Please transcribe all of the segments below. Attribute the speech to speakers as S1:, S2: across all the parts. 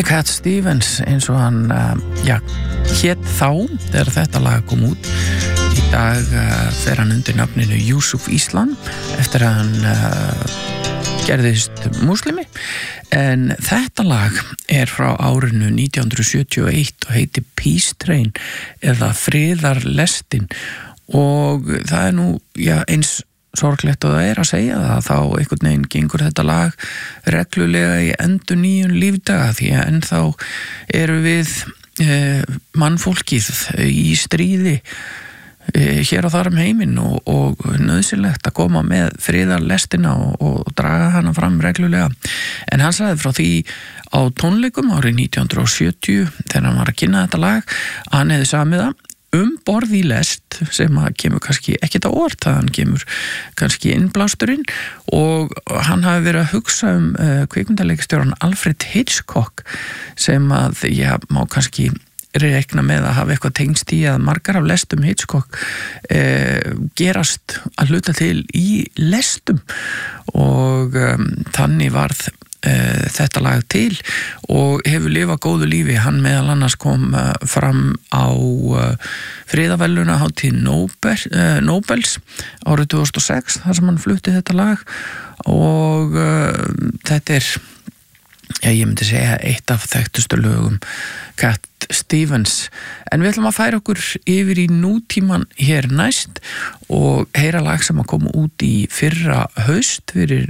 S1: Þetta Cat Stevens eins og hann hét þá þegar þetta lag kom út. Í dag fer hann undir nafninu Yusuf Islam eftir að hann gerðist múslimi, en þetta lag frá árinu 1971 og heitir Peace Train eða Friðarlestin, og það nú eins sorglegt og það að segja það, þá einhvern veginn gengur þetta lag reglulega í endurnýjun lífdaga, því að ennþá eru við mannfólkið í stríði hér og þar heiminn og nauðsynlegt að koma með friðarlestina og draga hana fram reglulega. En hann sagði frá því á tónleikum árið 1970 þegar hann var að kynna þetta lag að hann hefði samið það borð í lest, sem að kemur kannski ekkert á orð, það hann kemur kannski innblásturinn, og hann hafi verið að hugsa kvikmyndaleikstjóran Alfred Hitchcock, sem að má kannski reikna með að hafa eitthvað tengst í að margar af lestum Hitchcock gerast að hluta til í lestum, og þannig varð þetta lag til og hefur lifað góðu lífi. Hann meðal annars kom fram á friðarverðlaunahátíð Nobels árið 2006 þar sem hann flutti þetta lag, og þetta ég myndi segja eitt af þekktustu lögum Cat Stevens. En við ætlum að færa okkur yfir í nútíman hér næst og heyra lag sem að koma út í fyrra haust fyrir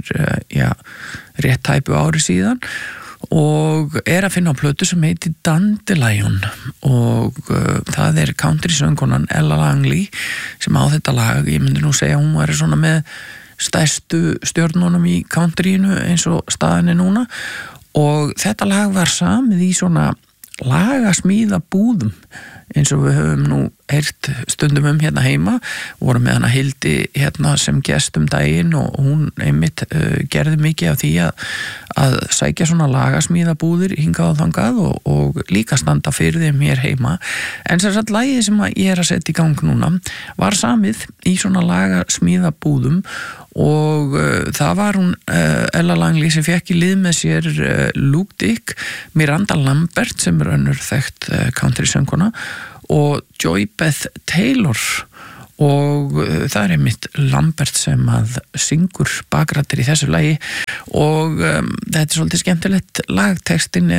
S1: rétt tæpu ári síðan, og að finna á plötu sem heitir Dandelion, og það country söngkonan Ella Langley sem á þetta lag. Ég myndi nú segja hún var svona með stærstu stjörnunum í countryinu eins og staðan núna, og þetta lag var samið í svona lagasmíða búðum eins og við höfum nú heyrt stundum hérna heima. Vorum með hana Hildi hérna sem gest daginn, og hún einmitt gerði mikið af því að sækja svona lagasmíða búðir hingað og þangað og líka standa fyrir þeim hér heima. En sem sagt lagið sem ég að setja í gang núna var samið í svona lagasmíða búðum, og það var hún Ella Langley sem fekk í lið með sér Luke Dick, Miranda Lambert sem önnur þekkt country söngkona, og Joy Beth Taylor, og það einmitt Lambert sem að syngur bakrættir í þessu lagi, og þetta svolítið skemmtilegt lag. Textin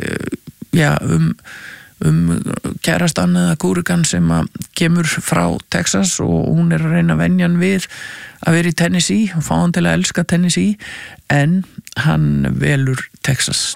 S1: kærastan eða kúrikan sem að kemur frá Texas, og hún að reyna að venja hann við að vera í Tennessee og fá hann til að elska Tennessee, en hann velur Texas.